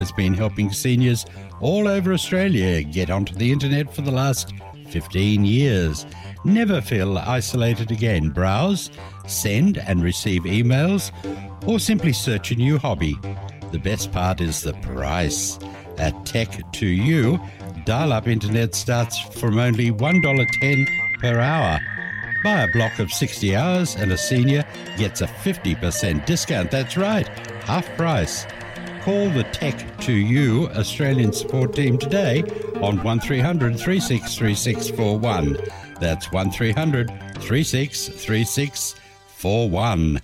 has been helping seniors all over Australia get onto the internet for the last 15 years. Never feel isolated again. Browse, send and receive emails, or simply search a new hobby. The best part is the price. At Tech2U, dial-up internet starts from only $1.10 per hour. Buy a block of 60 hours and a senior gets a 50% discount. That's right, half price. Call the Tech2U Australian support team today on 1300 363641. That's 1300 363641.